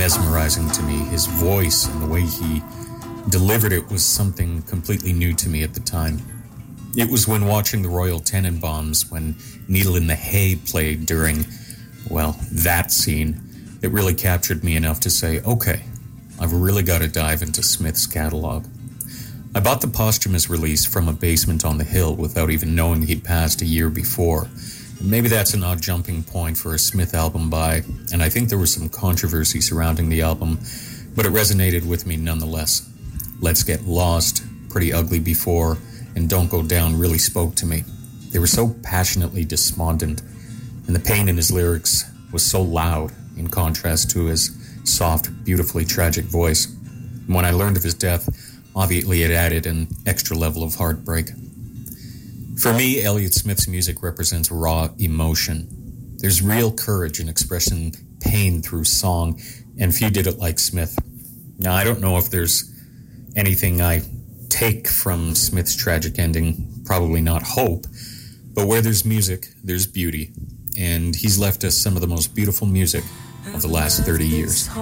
mesmerizing to me. His voice and the way he delivered it was something completely new to me at the time. It was when watching the Royal Tenenbaums, when Needle in the Hay played during, well, that scene, that really captured me enough to say, okay, I've really got to dive into Smith's catalog. I bought the posthumous release From a Basement on the Hill without even knowing he'd passed a year before. And maybe that's an odd jumping point for a Smith album buy, and I think there was some controversy surrounding the album, but it resonated with me nonetheless. Let's Get Lost, Pretty Ugly Before, and Don't Go Down really spoke to me. They were so passionately despondent, and the pain in his lyrics was so loud in contrast to his soft, beautifully tragic voice. And when I learned of his death, obviously it added an extra level of heartbreak. For me, Elliott Smith's music represents raw emotion. There's real courage in expressing pain through song, and few did it like Smith. Now, I don't know if there's anything I take from Smith's tragic ending, probably not hope, but where there's music, there's beauty, and he's left us some of the most beautiful music of the last 30 years.